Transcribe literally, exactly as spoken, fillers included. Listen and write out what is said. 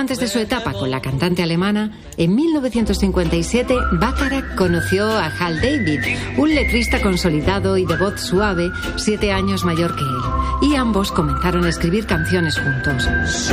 antes de su etapa con la cantante alemana, en mil novecientos cincuenta y siete, Bacharach conoció a Hal David, un letrista consolidado y de voz suave, siete años mayor que él, y ambos comenzaron a escribir canciones juntos.